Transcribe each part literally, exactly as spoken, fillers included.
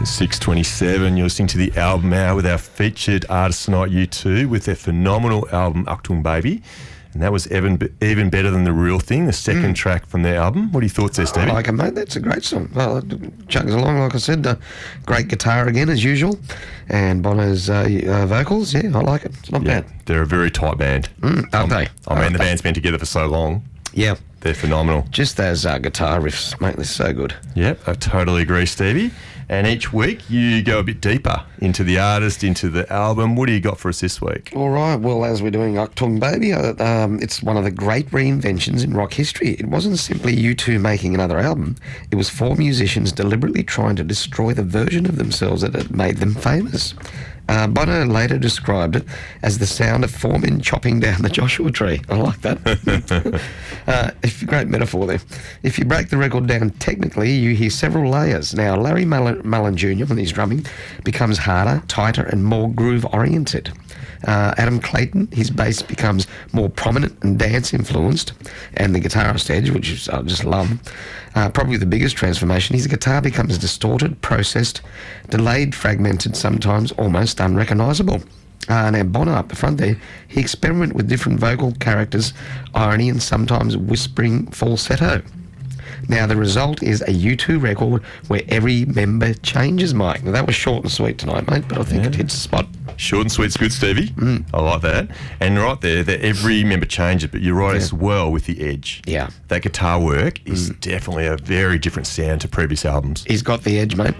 six twenty-seven, you're listening to the Album Hour with our featured artist tonight, U two, with their phenomenal album, Achtung Baby. And that was even, even better than The Real Thing, the second mm. track from their album. What are your thoughts there, Stevie? I like it, mate. That's a great song. Well, it chugs along, like I said. Uh, great guitar again, as usual. And Bono's uh, uh, vocals, yeah, I like it. It's not yeah, bad. They're a very tight band. Mm, aren't um, they? I mean, aren't the they? band's been together for so long. Yeah. They're phenomenal. Just those uh, guitar riffs make this so good. Yep, I totally agree, Stevie. And each week you go a bit deeper into the artist, into the album. What do you got for us this week? All right, well, as we're doing Achtung Baby, uh, um, it's one of the great reinventions in rock history. It wasn't simply U two making another album. It was four musicians deliberately trying to destroy the version of themselves that had made them famous. Uh, Bono later described it as the sound of four men chopping down the Joshua tree. I like that. uh, if, great metaphor there. If you break the record down technically, you hear several layers. Now, Larry Mullen, Mullen Junior, when he's drumming, becomes harder, tighter, and more groove-oriented. Uh, Adam Clayton, his bass becomes more prominent and dance-influenced, and the guitarist Edge, which is, I just love, uh, probably the biggest transformation, his guitar becomes distorted, processed, delayed, fragmented, sometimes almost unrecognisable. Uh, now, Bono up the front there, he experimented with different vocal characters, irony, and sometimes whispering falsetto. Now, the result is a U two record where every member changes, Mike. Now, that was short and sweet tonight, mate, but I think yeah. it hits the spot. Short and sweet's good, Stevie. Mm. I like that. And right there, that every member changes, but you're right yeah. as well with the Edge. Yeah. That guitar work is mm. definitely a very different sound to previous albums. He's got the edge, mate.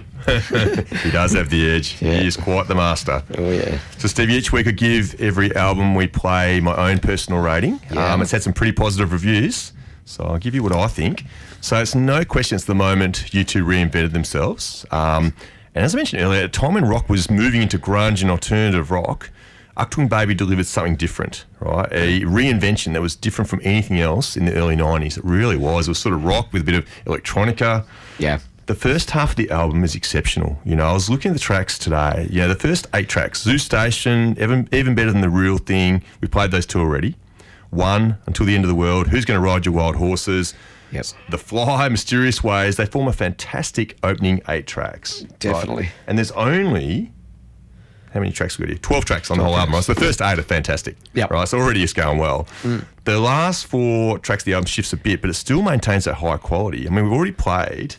He does have the edge. Yeah. He is quite the master. Oh, yeah. So, Stevie, each week I give every album we play my own personal rating. Yeah. Um, it's had some pretty positive reviews, so I'll give you what I think. So it's no question it's the moment U two reinvented themselves. Um, and as I mentioned earlier, at a time when rock was moving into grunge and alternative rock, Achtung Baby delivered something different, right? A reinvention that was different from anything else in the early nineties. It really was. It was sort of rock with a bit of electronica. Yeah. The first half of the album is exceptional. You know, I was looking at the tracks today. Yeah, the first eight tracks, Zoo Station, even, even better than The Real Thing. We played those two already. One, Until the End of the World, Who's Going to Ride Your Wild Horses? Yes. The Fly, Mysterious Ways, they form a fantastic opening eight tracks. Definitely. Right? And there's only, how many tracks we got here? twelve tracks on the whole album, right? So the first eight are fantastic. Yep. Right, so already it's going well. Mm. The last four tracks of the album shifts a bit, but it still maintains that high quality. I mean, we've already played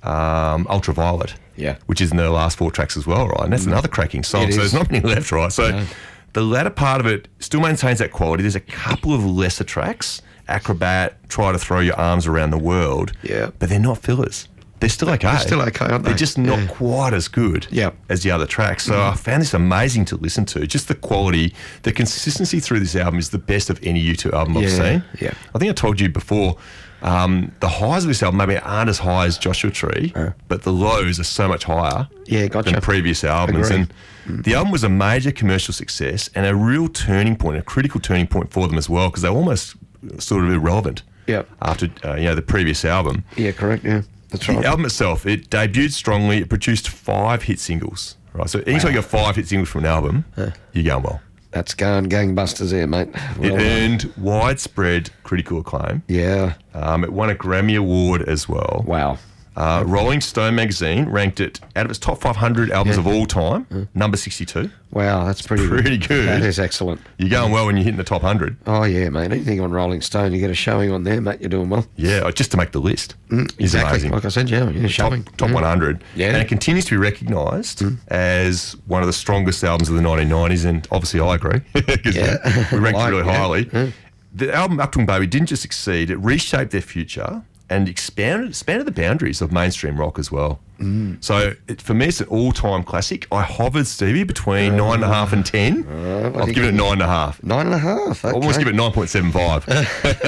um, Ultraviolet, yeah, which is in the last four tracks as well, right? And that's mm. another cracking song, it so is. there's not many left, right? So no. the latter part of it still maintains that quality. There's a couple of lesser tracks, Acrobat, Try to Throw Your Arms Around the World. Yeah. But they're not fillers. They're still okay. They're still okay, aren't they? They're just not yeah. quite as good yeah. as the other tracks. So mm-hmm. I found this amazing to listen to. Just the quality, the consistency through this album is the best of any U two album yeah. I've seen. Yeah. I think I told you before, um, the highs of this album maybe aren't as high as Joshua Tree, uh. but the lows are so much higher yeah, gotcha. than previous albums. Agree. And mm. the album was a major commercial success and a real turning point, a critical turning point for them as well, because they're almost sort of irrelevant. Yeah. After uh, you know the previous album. Yeah, correct. Yeah, that's right. The album itself, it debuted strongly. It produced five hit singles. Right, so anytime wow. you got five hit singles from an album, uh, you're going well. That's going gangbusters there, mate. Well, it earned widespread critical acclaim. Yeah. Um, it won a Grammy Award as well. Wow. Uh, Rolling Stone magazine ranked it out of its top five hundred albums yeah. of all time, uh. number sixty-two. Wow, that's pretty pretty good. good. That is excellent. You're going well when you're hitting the top one hundred. Oh, yeah, mate. Anything on Rolling Stone, you get a showing on there, mate, you're doing well. Yeah, just to make the list. Mm, is exactly. amazing. Like I said, yeah, yeah showing. Top, top mm. one hundred. Yeah. And it continues to be recognised mm. as one of the strongest albums of the nineteen nineties, and obviously I agree, because yeah. we ranked it really yeah. highly. Mm. The album Achtung Baby didn't just succeed, it reshaped their future and expanded expanded the boundaries of mainstream rock as well. Mm. So it, for me, it's an all-time classic. I hovered, Stevie, between uh, nine and a half and ten. Uh, I've given it nine and a half. Nine and a half. Okay. Almost give it nine point seven five. uh,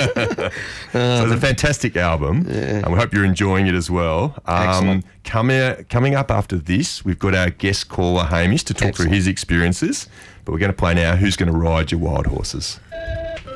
so it's a fantastic album, yeah. and we hope you're enjoying it as well. Um, Excellent. Coming coming up after this, we've got our guest caller Hamish to talk Excellent. through his experiences. But we're going to play now. Who's Going to Ride Your Wild Horses?